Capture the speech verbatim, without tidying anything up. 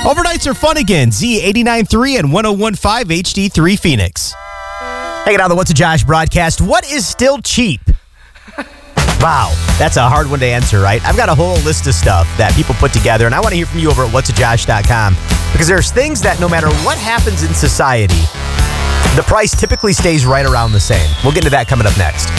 Overnights are fun again. Z eighty-nine point three and one oh one point five H D three Phoenix. Hanging out on the What's a Josh broadcast. What is still cheap? Wow, that's a hard one to answer, right? I've got a whole list of stuff that people put together, and I want to hear from you over at whats a josh dot com, because there's things that no matter what happens in society, the price typically stays right around the same. We'll get into that coming up next.